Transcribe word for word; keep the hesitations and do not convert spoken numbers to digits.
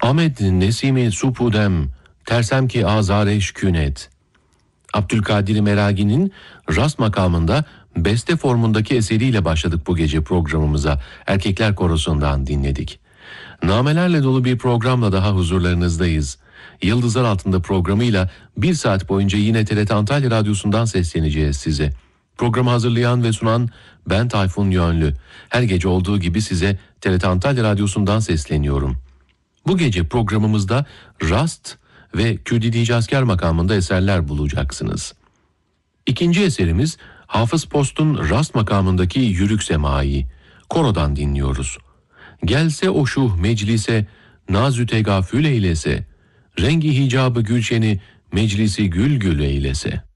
Ahmet Nesimi Supudem, tersem ki azareş künet. Abdülkadir Meragi'nin Rast makamında beste formundaki eseriyle başladık bu gece programımıza. Erkekler Korosu'ndan dinledik. Namelerle dolu bir programla daha huzurlarınızdayız. Yıldızlar Altında programıyla bir saat boyunca yine T R T Antalya Radyosu'ndan sesleneceğiz size. Programı hazırlayan ve sunan ben Tayfun Yönlü. Her gece olduğu gibi size T R T Antalya Radyosu'ndan sesleniyorum. Bu gece programımızda Rast ve Kürdili Hicazkar makamında eserler bulacaksınız. İkinci eserimiz Hafız Post'un Rast makamındaki Yürük Semai. Korodan dinliyoruz. Gelse o şuh meclise, nazü tegafül eylese, rengi hicabı gülşeni, meclisi gül gül eylese.